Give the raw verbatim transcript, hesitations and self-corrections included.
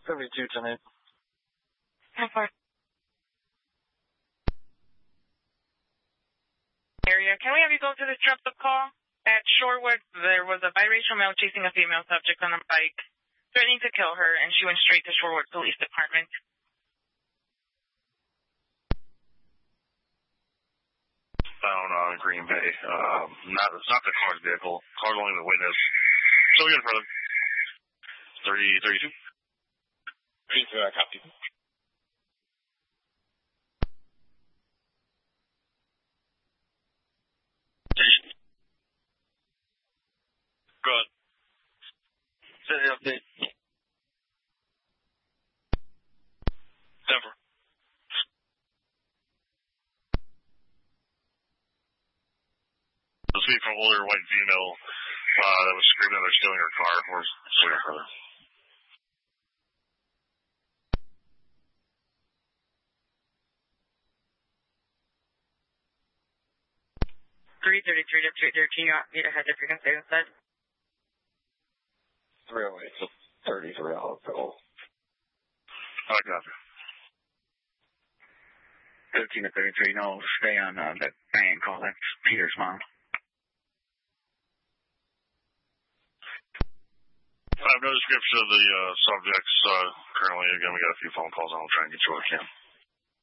seventy-two, ten eight. How far? Area. Can we have you go to the traffic call? At Shorewood, there was a biracial male chasing a female subject on a bike, threatening to kill her, and she went straight to Shorewood Police Department. Found on Green Bay. Um, not, it's not the car's vehicle. Car's only the witness. So we got further. thirty, thirty-two. thirty-two, I copy. Good. City update. Denver. The speak from older white female uh, that was screaming that they're stealing her car. Where's where further? three thirty-three to three thirteen, you want me to head to frequency instead? three oh eight to thirty-three, I'll go. I got you. thirteen to thirty-three, no, stay on uh, that van call. That's Peter's mom. I have no description of the uh, subjects uh, currently. Again, we got a few phone calls, and I'll try and get you what I can.